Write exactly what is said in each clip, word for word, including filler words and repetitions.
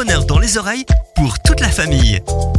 bonheur dans les oreilles pour toute la famille.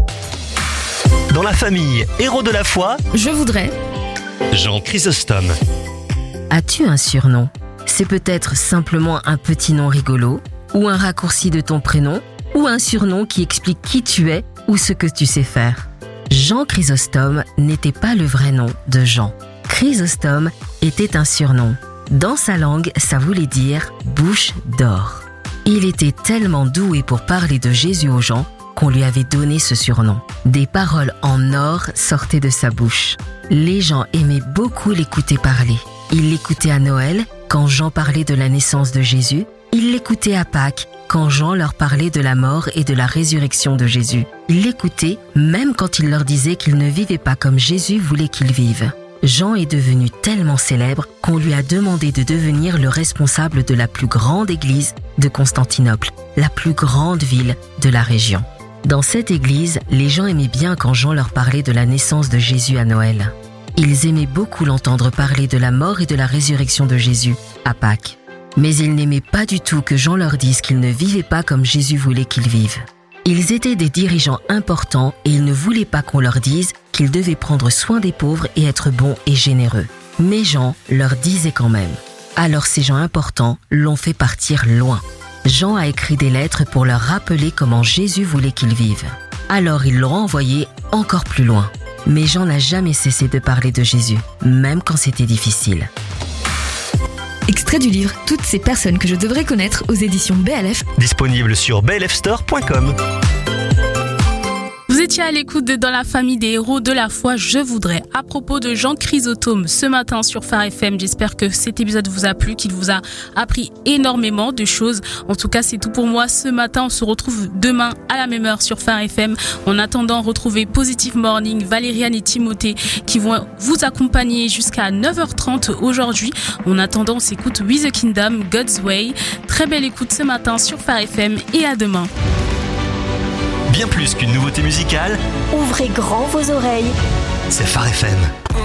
Dans la famille Héros de la foi, Je voudrais. Jean Chrysostome. As-tu un surnom ? C'est peut-être simplement un petit nom rigolo, ou un raccourci de ton prénom, ou un surnom qui explique qui tu es ou ce que tu sais faire. Jean Chrysostome n'était pas le vrai nom de Jean. Chrysostome était un surnom. Dans sa langue, ça voulait dire « bouche d'or ». Il était tellement doué pour parler de Jésus aux gens qu'on lui avait donné ce surnom. Des paroles en or sortaient de sa bouche. Les gens aimaient beaucoup l'écouter parler. Ils l'écoutaient à Noël, quand Jean parlait de la naissance de Jésus. Ils l'écoutaient à Pâques, quand Jean leur parlait de la mort et de la résurrection de Jésus. Ils l'écoutaient même quand il leur disait qu'ils ne vivaient pas comme Jésus voulait qu'ils vivent. Jean est devenu tellement célèbre qu'on lui a demandé de devenir le responsable de la plus grande église de Constantinople, la plus grande ville de la région. Dans cette église, les gens aimaient bien quand Jean leur parlait de la naissance de Jésus à Noël. Ils aimaient beaucoup l'entendre parler de la mort et de la résurrection de Jésus à Pâques. Mais ils n'aimaient pas du tout que Jean leur dise qu'ils ne vivaient pas comme Jésus voulait qu'ils vivent. Ils étaient des dirigeants importants et ils ne voulaient pas qu'on leur dise qu'ils devaient prendre soin des pauvres et être bons et généreux. Mais Jean leur disait quand même. Alors ces gens importants l'ont fait partir loin. Jean a écrit des lettres pour leur rappeler comment Jésus voulait qu'ils vivent. Alors ils l'ont envoyé encore plus loin. Mais Jean n'a jamais cessé de parler de Jésus, même quand c'était difficile. Extrait du livre Toutes ces personnes que je devrais connaître aux éditions B L F. Disponible sur b l f store point com. Vous étiez à l'écoute de Dans la famille des héros de la foi, je voudrais. À propos de Jean Chrysostome ce matin sur Phare F M, j'espère que cet épisode vous a plu, qu'il vous a appris énormément de choses. En tout cas, c'est tout pour moi ce matin. On se retrouve demain à la même heure sur Phare F M. En attendant, retrouvez Positive Morning, Valériane et Timothée qui vont vous accompagner jusqu'à neuf heures trente aujourd'hui. En attendant, on s'écoute With the Kingdom, God's Way. Très belle écoute ce matin sur Phare F M et à demain. Bien plus qu'une nouveauté musicale, Ouvrez grand vos oreilles. c'est Phare F M.